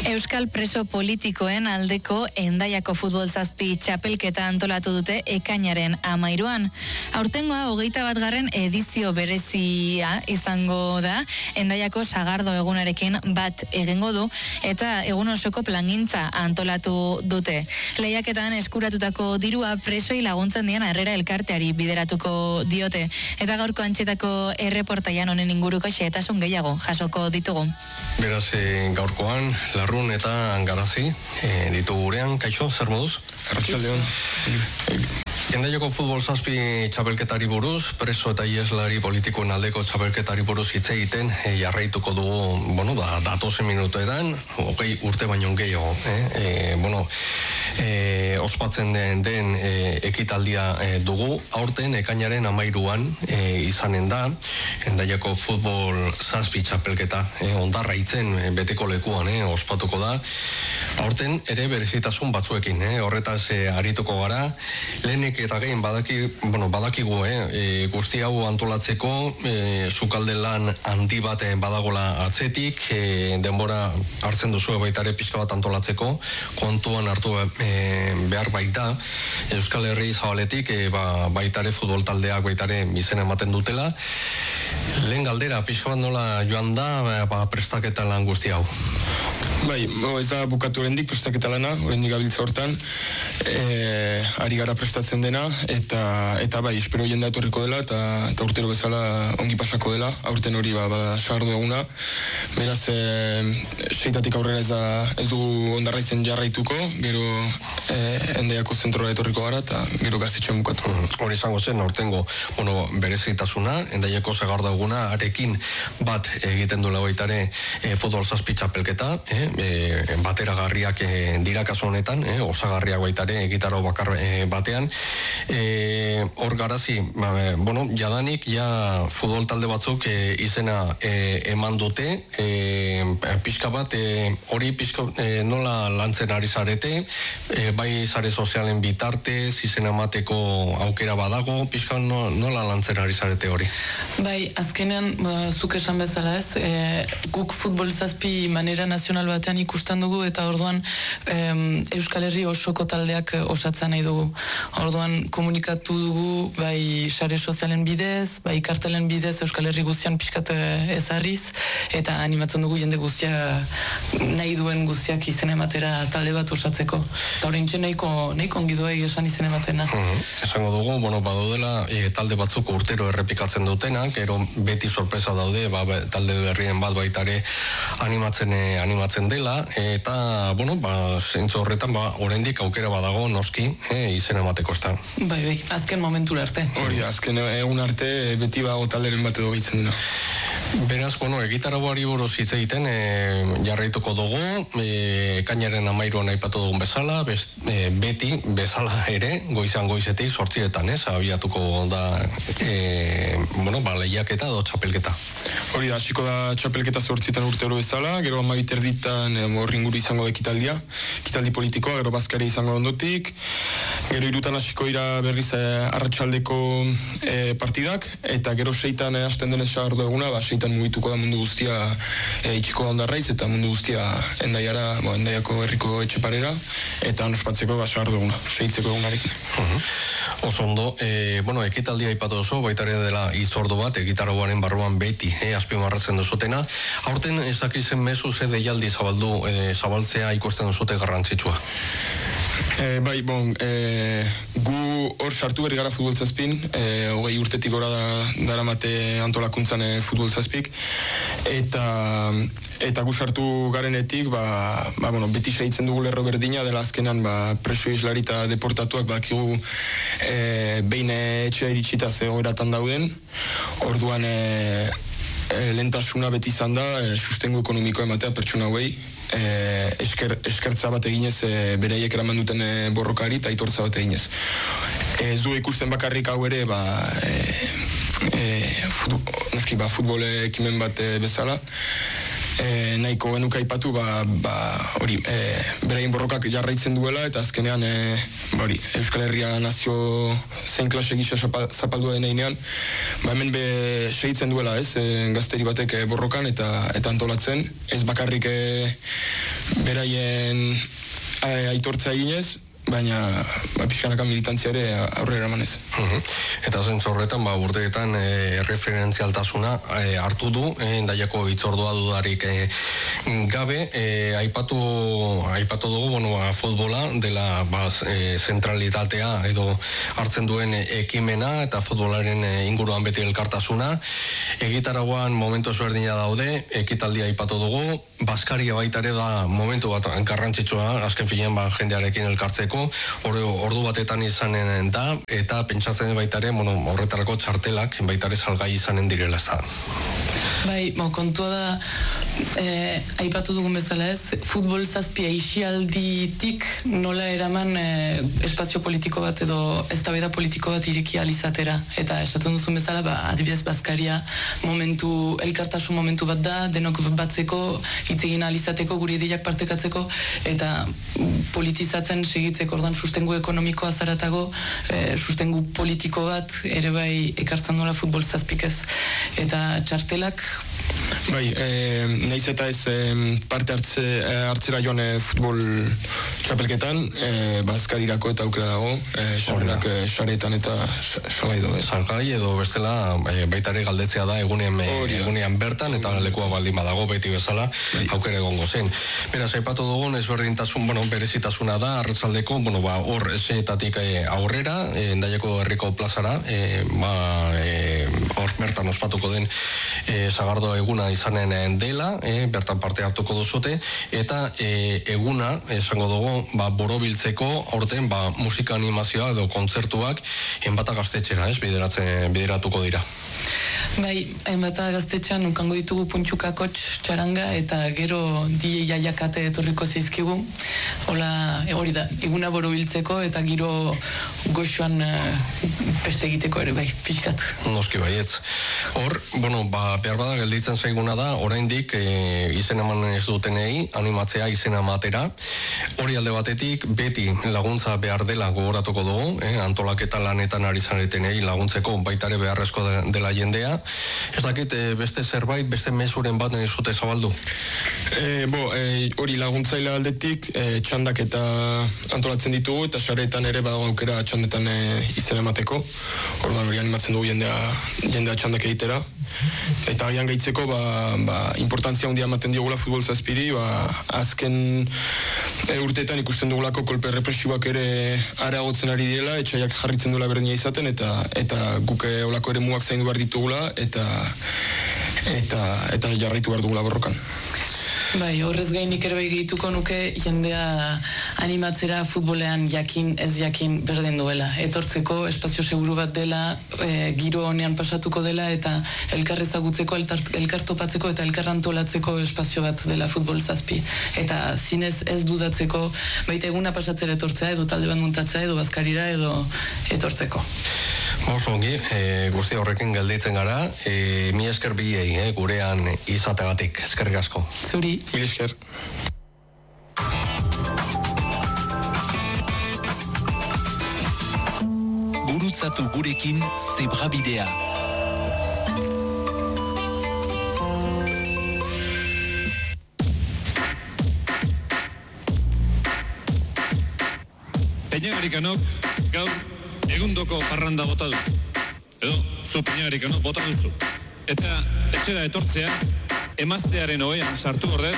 Euskal preso politikoen aldeko Hendaiako futbol 7 txapelketa antolatu dute ekainaren 13an. Aurtengoa 21. edizio berezia izango da, Hendaiako sagardo egunarekin bat egingo du eta egun osoko plangintza antolatu dute. Lehiaketan eskuratutako dirua presoi laguntzen dien Harrera elkarteari bideratuko diote. Eta gaurko antxetako erreportaian honen inguruko xehetasun gehiago jasoko ditugu. Beraz, gaurkoan, Larrun eta Garazi ditugu gurean. Kaixo, zer moduz? Arratsaldeon. Hendaiako futbol 7 txapelketari buruz, preso eta ieslari politikoen aldeko txapelketari buruz hitz egiten jarraituko dugu, datozen minutoetan, 20 urte baino gehiago. Ospatzen den ekitaldia dugu, aurten ekainaren 13an izanen da, Hendaiako futbol 7 txapelketa, Ondarra hitzen beteko lekuan ospatuko da. Aurten ere berezitasun batzuekin, horretaz arituko gara. Lehenik eta gehien badakigu, guzti hau antolatzeko sukalde lan handi bat badagola atzetik, denbora hartzen duzu baitare pixka bat antolatzeko, kontuan hartu behar baita, Euskal Herri zabaletik baitare futbol taldeak baitare izena ematen dutela. Lehen galdera, pixka bat nola joan da prestaketa lan guzti hau? Bai, ez da bukatu oraindik prestaketa lana, oraindik gabiltza hortan, ari gara prestatzen dena, eta bai, espero jendea etorriko dela, eta urtero bezala ongi pasako dela, aurten hori bada sagardo eguna, beraz, 6tatik aurrera ez du Ondarraitzen jarraituko, gero Hendaiako zentrora etorriko gara, eta gero Gaztetxean bukatu. Hori izango zen, aurtengo, berezitasuna, Hendaiako sagardo eguna, arekin bat egiten duela baitare futbol 7 txapelketa, bateragarriak dira kasu honetan, osagarriak baitare egitaro bakar batean. Hor Garazi, jadanik futbol talde batzuk izena eman dute, pixka bat, hori pixka nola lantzen ari zarete, bai sare sozialen bitartez, izena emateko aukera badago, pixka nola lantzen ari zarete hori? Bai, azkenean, zuk esan bezala ez, guk futbol 7 manera nazional batean ikusten dugu, eta orduan Euskal Herri osoko taldeak osatzen nahi dugu. Orduan komunikatu dugu, bai sare sozialen bidez, bai kartelen bidez Euskal Herri guztian pixkat ezarriz, eta animatzen dugu jende guztia nahi duen guztiak izen ematera talde bat osatzeko. Eta horrein nahiko ongi doa esan izen ematena. Esango dugu, badaudela talde batzuk urtero errepikatzen dutenak, gero beti sorpresa daude, talde berrien bat baitare animatzen dela, eta, zentzu horretan, oraindik aukera badago noski, izen emateko ez da. Bai, azken momentura arte. Hori da, azken egun arte beti talderen bat edo gehitzen dena. Beraz, egitaragoari buruz hitz egiten jarraituko dugu, ekainaren 13an aipatu dugun bezala, beti bezala ere, goizetik 8etan, abiatuko da lehiaketa edo txapelketa. Hori da, hasiko da txapelketa 8etan urtero bezala, gero 12 horri inguru izango da ekitaldi politikoa, gero bazkari izango ondotik, gero 3 hasiko dira berriz arratsaldeko partidak, eta gero 6 hasten denez sagardo eguna, 6 mugituko da mundu guztia itxiko da Ondarraiz, eta mundu guztia Hendaiako herriko etxeparera, eta ospatzeko sagardo eguna, 6 egunarekin. Oso ondo, ekitaldia aipatu oso, baitare dela itzordu bat, egitaragoaren barruan beti, azpimarratzen duzutena. Aurten ez dakizen mezu ze deialdi zabaltzea ikusten duzute garrantzitsua. Bai, gu hor sartu berri gara futbol 7, 20 urtetik gora daramate antolakuntzan futbol 7, eta gu sartu garenetik, beti segitzen dugu lerro berdina, dela azkenan preso islari eta deportatuak bakigu behin etxea iritsita zegoeratan dauden, orduan lehentasuna beti izan da, sustengo ekonomikoa ematea pertsona hauei, eskertza bat eginez beraiek eraman duten borrokari eta aitortza bat eginez. Ez du ikusten bakarrik hau ere futbol ekimen bat bezala, nahiko genuka aipatu beraien borrokak jarraitzen duela, eta azkenean Euskal Herria nazio zein klase gisa zapaldua deneinean, hemen segitzen duela, gazteri batek borrokan eta antolatzen, ez bakarrik beraien aitortza eginez, baina pixkanaka militantzia ere aurrera emanez. Eta zentzu horretan, urteetan referentzialtasuna hartu du, Hendaiako hitzordua dudarik gabe, aipatu dugu, futbola dela zentralitatea edo hartzen duen ekimena eta futbolaren inguruan beti elkartasuna. Egitaragoan momentu ezberdina daude, ekitaldia aipatu dugu, Baskaria baita ere da momentu bat garrantzitsua, azken finean jendearekin elkartzeko, ordu batetan izanen da, eta pentsatzen baita ere, horretarako txartelak baita ere salgai izanen direla ez da. Bai, kontua da, aipatu dugun bezala ez, futbol zazpia isialditik nola eraman espazio politiko bat edo eztabaida politiko bat ireki alizatera. Eta esaten duzun bezala, adibidez Baskaria elkartasun momentu bat da, denok batzeko, hitz egin alizateko, gure ideiak partekatzeko, eta politizatzen segitzeko, ordan sustengu ekonomikoa zaratago, sustengu politiko bat ere bai ekartzen dola futbol zazpikez. Eta txartelak Bai, nahiz eta ez parte hartzera joan futbol txapelketan, Baskarirako eta aukera dago, sarrerak saretan eta salgai daude. Salgai edo bestela baita ere galdetzea da egunean bertan eta lekua baldin badago beti bezala aukera egongo zen. Beraz, aipatu dugun ezberdintasun, berezitasuna da, arratsaldeko, hor eseetatik aurrera, Hendaiako herriko plazara, hor bertan ospatuko den Sagardo eguna izanen dela, bertan parte hartuko duzute, eta eguna, esango dugu, borobiltzeko, aurten, musika animazioa edo kontzertuak, enbata gaztetxera, bideratuko dira. Bai, enbata gaztetxean ukango ditugu puntxukakots txaranga eta gero die jaiakate etorriko zizkigu. Hori da, eguna borobiltzeko eta giro goxoan peste egiteko ere, bai, pixkat. Noski baietz. Hor, behar bada gelditzen zaiguna da, oraindik izen eman ez dutenei, animatzea izena ematera. Hori alde batetik, beti laguntza behar dela gogoratuko dugu, antolaketa lanetan ari zaretenei laguntzeko baitare beharrezko dela jendea. Ez dakit, beste zerbait, beste mezuren bat zute zabaldu? Hori laguntzaile aldetik, txandak eta antolatzen ditugu, eta saretan ere badago aukera txandetan izena emateko. Orduan hori animatzen dugu jendea txandak egitera. Eta agian gehitzeko, importantzia handia ematen diogula futbol zazpiri, azken urteetan ikusten dugulako kolpe represiboak ere areagotzen ari direla, etxaiak jarritzen duela berdina izaten, eta guk olako ere muak zaindu behar ditugula, eta jarraitu behar dugula borrokan. Bai, horrez gainik ere bai gehituko nuke jendea animatzera futbolean ez jakin berdin duela. Etortzeko espazio seguru bat dela, giro honean pasatuko dela eta elkar ezagutzeko, elkar topatzeko eta elkar antolatzeko espazio bat dela futbol zazpi. Eta zinez ez dudatzeko baita eguna pasatzera etortzea edo talde bat muntatzea edo Baskarira edo etortzeko. Oso ongi, guzti horrekin gelditzen gara, mi esker biei, gurean izategatik, eskerrik asko. Zuri. Mi esker. Gurutzatu gurekin Zebrabidea. Peñagarikanok gaur egundoko parranda bota du. Edo, zu Peñagarikanok bota duzu. Eta etxera etortzea, emaztearen ohean sartu ordez,